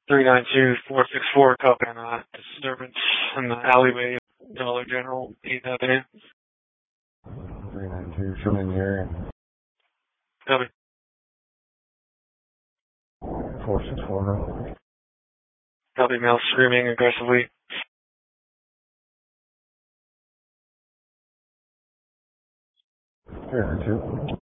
392-464, copy on disturbance in the alleyway of Dollar General, 8th Avenue. 392, show in here. Copy. 464 now. Copy, male screaming aggressively. 392.